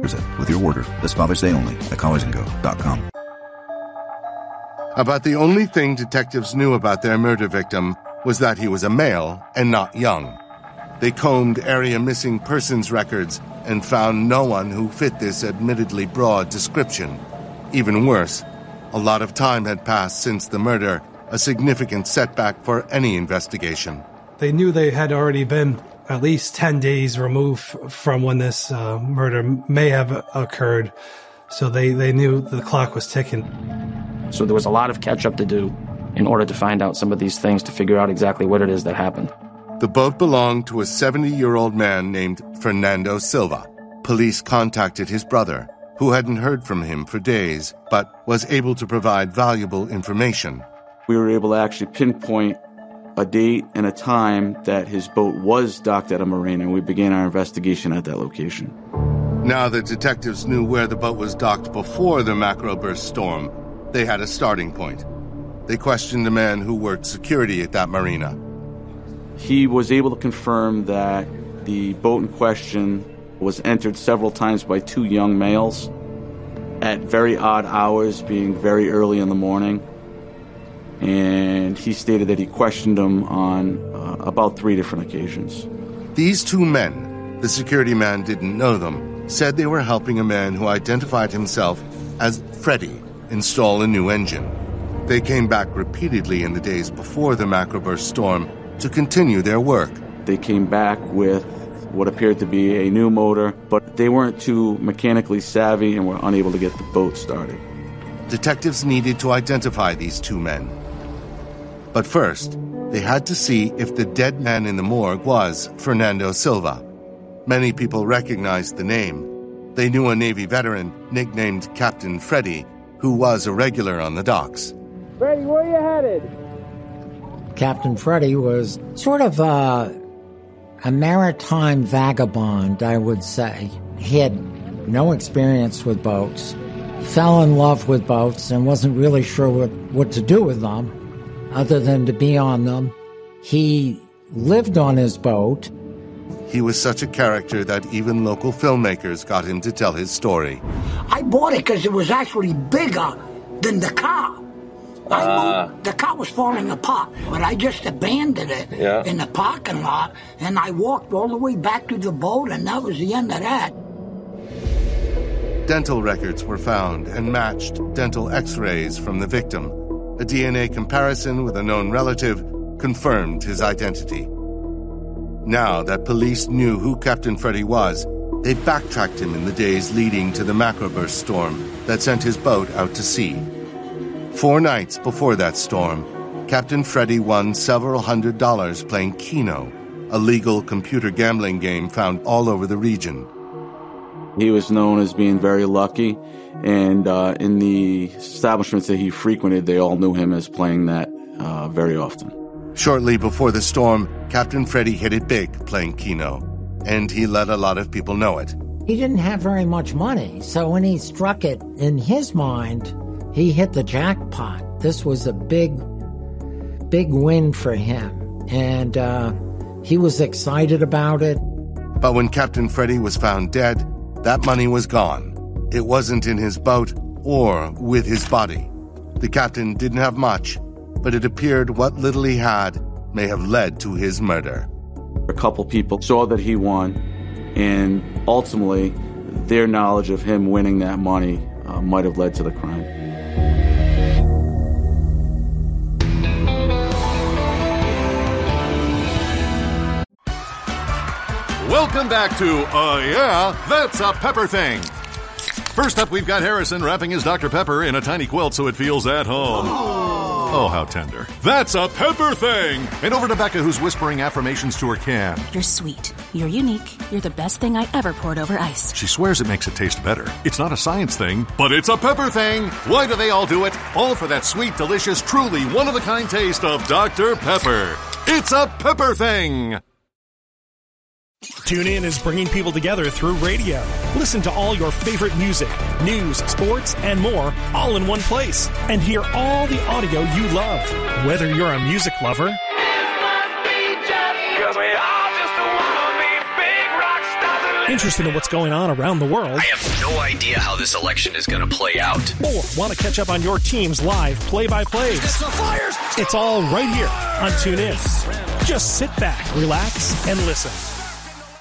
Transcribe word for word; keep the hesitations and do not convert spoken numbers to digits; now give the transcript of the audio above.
with your order this Father's Day only at college and go dot com. About the only thing detectives knew about their murder victim was that he was a male and not young. They combed area missing persons records and found no one who fit this admittedly broad description. Even worse, a lot of time had passed since the murder, a significant setback for any investigation. They knew they had already been at least ten days removed from when this uh, murder may have occurred, so they, they knew the clock was ticking. So there was a lot of catch-up to do in order to find out some of these things, to figure out exactly what it is that happened. The boat belonged to a seventy-year-old man named Fernando Silva. Police contacted his brother, who hadn't heard from him for days, but was able to provide valuable information. We were able to actually pinpoint a date and a time that his boat was docked at a marina, and we began our investigation at that location. Now that detectives knew where the boat was docked before the macroburst storm, they had a starting point. They questioned a man who worked security at that marina. He was able to confirm that the boat in question was entered several times by two young males at very odd hours, being very early in the morning. And he stated that he questioned them on uh, about three different occasions. These two men, the security man didn't know them, said they were helping a man who identified himself as Freddie install a new engine. They came back repeatedly in the days before the macroburst storm to continue their work. They came back with what appeared to be a new motor, but they weren't too mechanically savvy and were unable to get the boat started. Detectives needed to identify these two men. But first, they had to see if the dead man in the morgue was Fernando Silva. Many people recognized the name. They knew a Navy veteran nicknamed Captain Freddie, who was a regular on the docks. Freddie, where you headed? Captain Freddie was sort of a, a maritime vagabond, I would say. He had no experience with boats. He fell in love with boats and wasn't really sure what, what to do with them, other than to be on them. He lived on his boat. He was such a character that even local filmmakers got him to tell his story. I bought it because it was actually bigger than the car. I Uh, moved, the car was falling apart, but I just abandoned it Yeah. in the parking lot, and I walked all the way back to the boat, and that was the end of that. Dental records were found and matched dental x-rays from the victim. A D N A comparison with a known relative confirmed his identity. Now that police knew who Captain Freddie was, they backtracked him in the days leading to the macroburst storm that sent his boat out to sea. Four nights before that storm, Captain Freddie won several hundred dollars playing Keno, a legal computer gambling game found all over the region. He was known as being very lucky, and uh, in the establishments that he frequented, they all knew him as playing that uh, very often. Shortly before the storm, Captain Freddie hit it big playing Keno, and he let a lot of people know it. He didn't have very much money, so when he struck it, in his mind, he hit the jackpot. This was a big, big win for him, and uh, he was excited about it. But when Captain Freddie was found dead, that money was gone. It wasn't in his boat or with his body. The captain didn't have much, but it appeared what little he had may have led to his murder. A couple people saw that he won, and ultimately, their knowledge of him winning that money uh, might have led to the crime. Welcome back to Uh Yeah, That's a Pepper Thing. First up, we've got Harrison wrapping his Doctor Pepper in a tiny quilt so it feels at home. Oh, how tender. That's a Pepper Thing! And over to Becca, who's whispering affirmations to her can. You're sweet. You're unique. You're the best thing I ever poured over ice. She swears it makes it taste better. It's not a science thing, but it's a pepper thing. Why do they all do it? All for that sweet, delicious, truly one-of-a-kind taste of Doctor Pepper. It's a Pepper Thing! TuneIn is bringing people together through radio. Listen to all your favorite music, news, sports, and more, all in one place. And hear all the audio you love. Whether you're a music lover interested in what's going on around the world, I have no idea how this election is going to play out, or want to catch up on your team's live play-by-plays, it's the Flyers! It's all right here on TuneIn. Just sit back, relax, and listen.